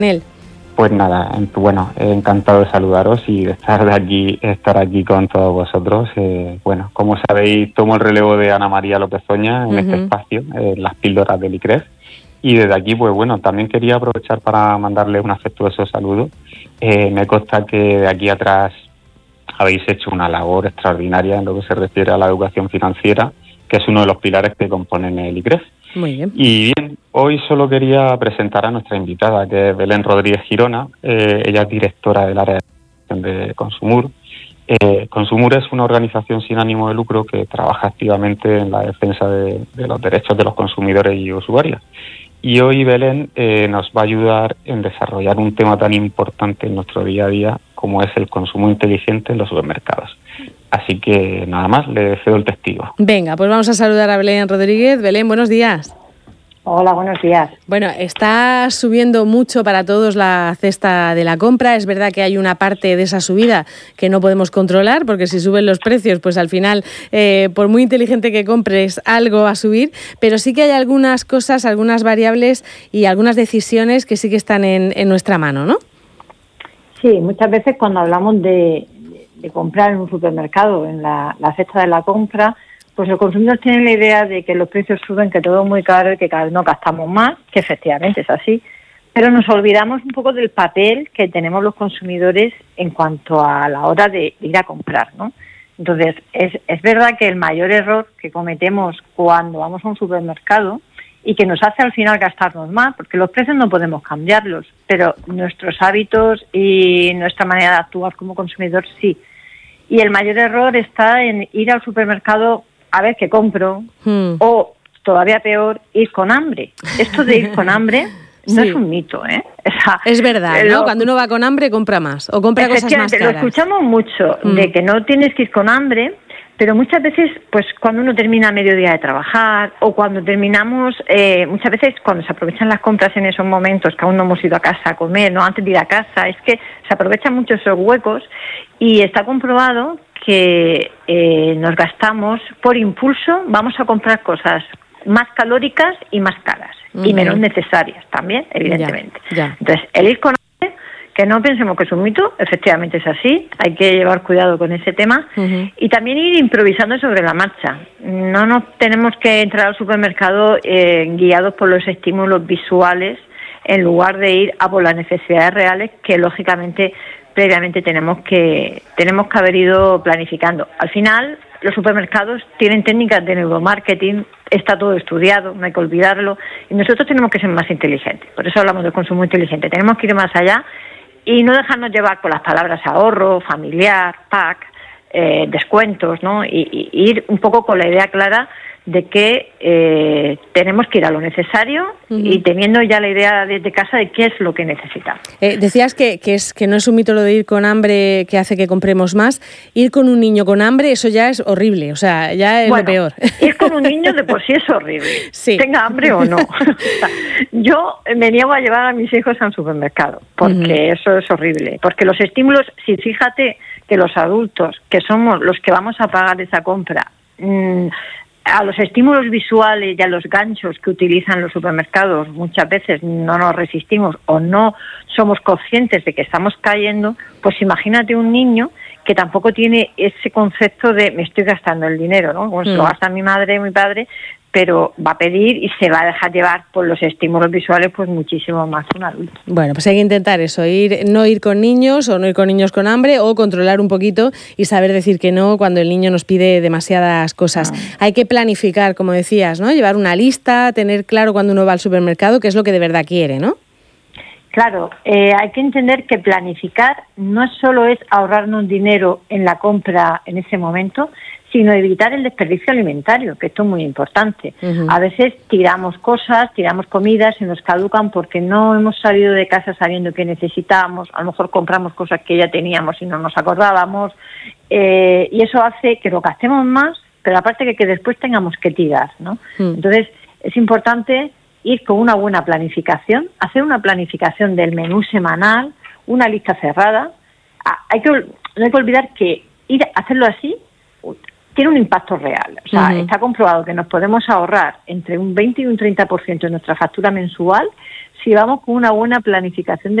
él. Pues nada, bueno, encantado de saludaros y de estar aquí con todos vosotros. Bueno, como sabéis, tomo el relevo de Ana María López Oña en este espacio, las píldoras del ICREF. Y desde aquí, pues bueno, también quería aprovechar para mandarle un afectuoso saludo. Me consta que de aquí atrás habéis hecho una labor extraordinaria en lo que se refiere a la educación financiera, que es uno de los pilares que componen el ICREF. Muy bien. Y bien, hoy solo quería presentar a nuestra invitada, que es Belén Rodríguez Girona. Ella es directora del área de Consumur. Consumur es una organización sin ánimo de lucro que trabaja activamente en la defensa de los derechos de los consumidores y usuarios. Y hoy Belén nos va a ayudar en desarrollar un tema tan importante en nuestro día a día como es el consumo inteligente en los supermercados. Así que nada más, le cedo el testigo. Venga, pues vamos a saludar a Belén Rodríguez. Belén, buenos días. Hola, buenos días. Bueno, está subiendo mucho para todos la cesta de la compra. Es verdad que hay una parte de esa subida que no podemos controlar, porque si suben los precios, pues al final, por muy inteligente que compres, algo va a subir. Pero sí que hay algunas cosas, algunas variables y algunas decisiones que sí que están en nuestra mano, ¿no? Sí, muchas veces cuando hablamos de comprar en un supermercado, en la cesta de la compra, pues los consumidores tienen la idea de que los precios suben, que todo es muy caro y que cada vez no gastamos más, que efectivamente es así, pero nos olvidamos un poco del papel que tenemos los consumidores en cuanto a la hora de ir a comprar, ¿no? Entonces, es verdad que el mayor error que cometemos cuando vamos a un supermercado y que nos hace al final gastarnos más, porque los precios no podemos cambiarlos, pero nuestros hábitos y nuestra manera de actuar como consumidor sí. Y el mayor error está en ir al supermercado a ver qué compro, o todavía peor, ir con hambre. Esto de ir con hambre no es un mito, ¿eh? O sea, es verdad, ¿no? Cuando uno va con hambre compra más, o compra cosas más caras. Lo escuchamos mucho, de que no tienes que ir con hambre, pero muchas veces, pues cuando uno termina a mediodía de trabajar, o cuando terminamos, muchas veces cuando se aprovechan las compras en esos momentos, que aún no hemos ido a casa a comer, no antes de ir a casa, es que se aprovechan mucho esos huecos, y está comprobado que nos gastamos por impulso, vamos a comprar cosas más calóricas y más caras, y menos necesarias también, evidentemente. Ya. Entonces, el ir con hambre, que no pensemos que es un mito, efectivamente es así, hay que llevar cuidado con ese tema, y también ir improvisando sobre la marcha. No nos tenemos que entrar al supermercado guiados por los estímulos visuales, en lugar de ir a por las necesidades reales que, lógicamente, previamente tenemos que haber ido planificando. Al final, los supermercados tienen técnicas de neuromarketing, está todo estudiado, no hay que olvidarlo, y nosotros tenemos que ser más inteligentes. Por eso hablamos del consumo inteligente. Tenemos que ir más allá y no dejarnos llevar por las palabras ahorro, familiar, pack, descuentos, ¿no? Y ir un poco con la idea clara de que tenemos que ir a lo necesario y teniendo ya la idea desde casa de qué es lo que necesitamos. Decías que no es un mito lo de ir con hambre que hace que compremos más. Ir con un niño con hambre, eso ya es horrible, o sea, ya es lo peor. Ir con un niño de por sí es horrible, sí. Tenga hambre o no. O sea, yo me niego a llevar a mis hijos al supermercado, porque eso es horrible. Porque los estímulos, si fíjate que los adultos, que somos los que vamos a pagar esa compra, a los estímulos visuales y a los ganchos que utilizan los supermercados muchas veces no nos resistimos o no somos conscientes de que estamos cayendo, pues imagínate un niño que tampoco tiene ese concepto de me estoy gastando el dinero, ¿no? Pues lo gasta mi madre, mi padre, pero va a pedir y se va a dejar llevar por los estímulos visuales pues muchísimo más que un adulto. Bueno, pues hay que intentar eso, no ir con niños o no ir con niños con hambre, o controlar un poquito y saber decir que no cuando el niño nos pide demasiadas cosas. Hay que planificar, como decías, ¿no? Llevar una lista, tener claro cuando uno va al supermercado qué es lo que de verdad quiere, ¿no? Claro, hay que entender que planificar no solo es ahorrarnos dinero en la compra en ese momento, sino evitar el desperdicio alimentario, que esto es muy importante. A veces tiramos cosas, tiramos comidas y nos caducan porque no hemos salido de casa sabiendo que necesitábamos, a lo mejor compramos cosas que ya teníamos y no nos acordábamos, y eso hace que lo gastemos más, pero aparte que después tengamos que tirar, ¿no? Entonces, es importante ir con una buena planificación, hacer una planificación del menú semanal, una lista cerrada. No hay que olvidar que ir a hacerlo así tiene un impacto real. O sea, está comprobado que nos podemos ahorrar entre un 20 y un 30% de nuestra factura mensual si vamos con una buena planificación de